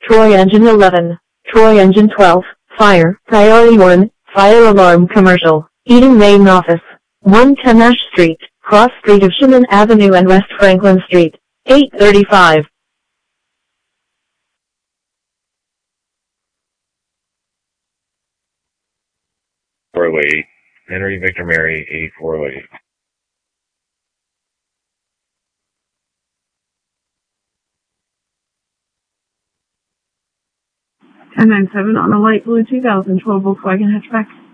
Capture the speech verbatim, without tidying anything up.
Troy Engine eleven, Troy Engine twelve, fire, priority one, fire alarm commercial, Eden main office, one ten Ash Street, cross street of Shannon Avenue and West Franklin Street, eight thirty-five. four oh eight, Henry Victor Mary, eight four oh eight. ten ninety-seven on a light blue two thousand twelve Volkswagen hatchback.